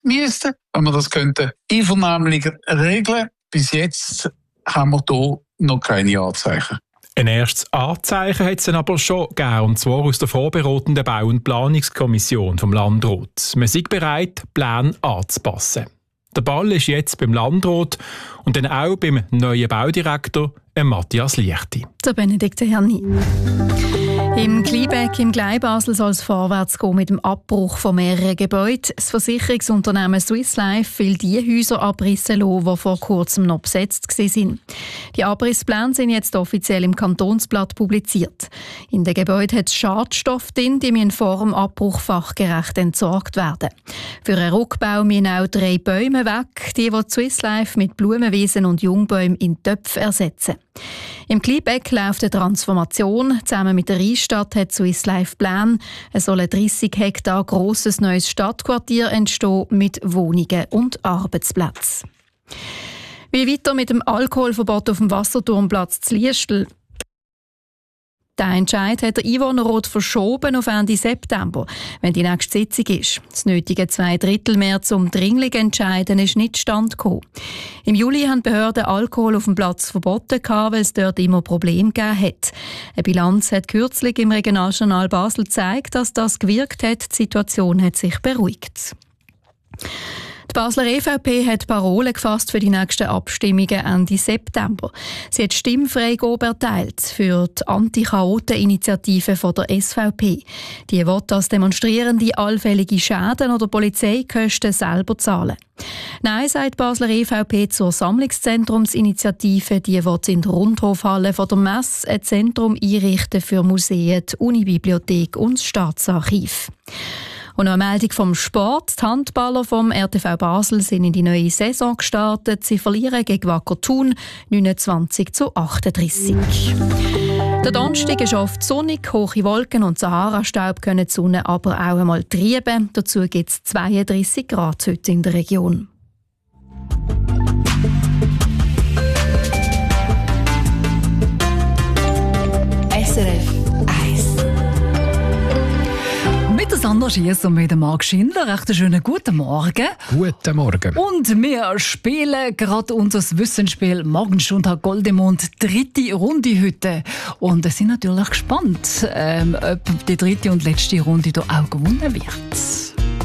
müssten, wenn wir das könnten einvernehmlich regeln. Bis jetzt haben wir hier noch keine Anzeichen. Ein erstes Anzeichen hat es dann aber schon gegeben, und zwar aus der vorberatenden Bau- und Planungskommission vom Landrat. Man sei bereit, Pläne anzupassen. Der Ball ist jetzt beim Landrat und dann auch beim neuen Baudirektor, Matthias Liechti. Der Benedikt Herni. Im Kleinbeck im Gleibasel soll es vorwärts gehen mit dem Abbruch von mehreren Gebäuden. Das Versicherungsunternehmen Swiss Life will die Häuser abrissen lassen, die vor kurzem noch besetzt waren. Die Abrisspläne sind jetzt offiziell im Kantonsblatt publiziert. In den Gebäuden hat es Schadstoffe drin, die müssen vor dem Abbruch fachgerecht entsorgt werden. Für einen Rückbau müssen auch 3 Bäume weg, die Swiss Life mit Blumenwiesen und Jungbäumen in Töpfe ersetzen. Im Kleinbeck läuft eine Transformation. Zusammen mit der Rheinstadt hat Swiss Life Pläne. Es soll ein 30 Hektar grosses neues Stadtquartier entstehen mit Wohnungen und Arbeitsplätzen. Wie weiter mit dem Alkoholverbot auf dem Wasserturmplatz zu Liestel? Der Entscheid hat der Einwohnerrat verschoben auf Ende September, wenn die nächste Sitzung ist. Das nötige 2/3 mehr zum dringlich Entscheiden ist nicht zustande gekommen. Im Juli haben die Behörden Alkohol auf dem Platz verboten, weil es dort immer Probleme gegeben hat. Eine Bilanz hat kürzlich im Regionaljournal Basel gezeigt, dass das gewirkt hat. Die Situation hat sich beruhigt. Die Basler EVP hat Parolen gefasst für die nächsten Abstimmungen Ende September. Sie hat Stimmfreigabe erteilt für die Anti-Chaoten-Initiative der SVP. Die will, dass Demonstrierende allfällige Schäden oder Polizeikosten selber zahlen. Nein, sagt die Basler EVP zur Sammlungszentrumsinitiative. Die will in der Rundhofhalle von der Messe ein Zentrum einrichten für Museen, die Unibibliothek und das Staatsarchiv. Und noch eine Meldung vom Sport. Die Handballer vom RTV Basel sind in die neue Saison gestartet. Sie verlieren gegen Wacker Thun 29:38. Der Donnerstag ist oft sonnig, hohe Wolken und Sahara-Staub können die Sonne aber auch einmal treiben. Dazu gibt es 32 Grad heute in der Region. SRF 1. Mit der Sandra Schiess und mit dem Marc Schindler. Recht schönen guten Morgen. Guten Morgen. Und wir spielen gerade unser Wissensspiel Morgenstunde Goldemond, 3. Runde heute. Und sind natürlich gespannt, ob die 3. und letzte Runde da auch gewonnen wird.